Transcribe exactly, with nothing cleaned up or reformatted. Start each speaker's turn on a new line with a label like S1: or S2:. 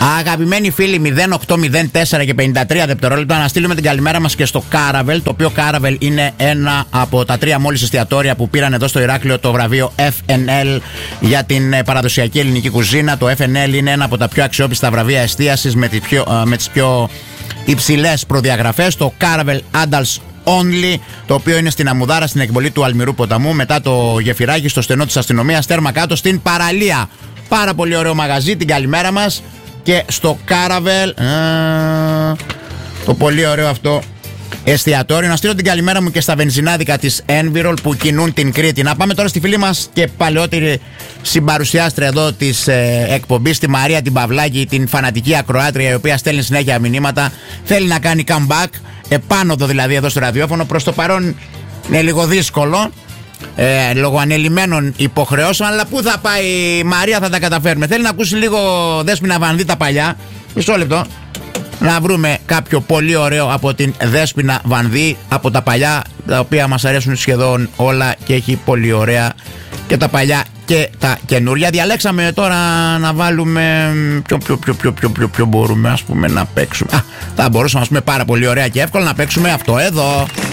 S1: Αγαπημένοι φίλοι, μηδέν οκτώ μηδέν τέσσερα και πενήντα τρία δευτερόλεπτα, να στείλουμε την καλημέρα μας και στο Caravel. Το οποίο Caravel είναι ένα από τα τρία μόλις εστιατόρια που πήραν εδώ στο Ηράκλειο το βραβείο εφ εν ελ για την παραδοσιακή ελληνική κουζίνα. Το εφ εν ελ είναι ένα από τα πιο αξιόπιστα βραβεία εστίασης με τις πιο, με τις πιο υψηλές προδιαγραφές. Το Caravel Adults Only, το οποίο είναι στην Αμμουδάρα, στην εκβολή του Αλμυρού ποταμού, μετά το Γεφυράκι, στο στενό της αστυνομίας, τέρμα κάτω στην παραλία. Πάρα πολύ ωραίο μαγαζί, την καλημέρα μας και στο Caravel, α, το πολύ ωραίο αυτό εστιατόριο. Να στείλω την καλημέρα μου και στα βενζινάδικα της Envirol που κινούν την Κρήτη. Να πάμε τώρα στη φίλη μας και παλαιότερη συμπαρουσιάστρια εδώ της ε, εκπομπής, τη Μαρία την Παυλάκη, την φανατική ακροάτρια, η οποία στέλνει συνέχεια μηνύματα. Θέλει να κάνει comeback, επάνωδο δηλαδή εδώ στο ραδιόφωνο. Προς το παρόν είναι λίγο δύσκολο, ε, λόγω ανελημμένων υποχρεώσεων, αλλά πού θα πάει η Μαρία, θα τα καταφέρουμε. Θέλει να ακούσει λίγο Δέσποινα Βανδύ τα παλιά. Μισό λεπτό. Να βρούμε κάποιο πολύ ωραίο από την Δέσποινα Βανδύ, από τα παλιά, τα οποία μας αρέσουν σχεδόν όλα και έχει πολύ ωραία και τα παλιά και τα καινούρια. Διαλέξαμε τώρα να βάλουμε ποιο, ποιο, ποιο, ποιο, ποιο, ποιο, ποιο μπορούμε ας πούμε να παίξουμε. Α, θα μπορούσαμε ας πούμε πάρα πολύ ωραία και εύκολα να παίξουμε αυτό εδώ.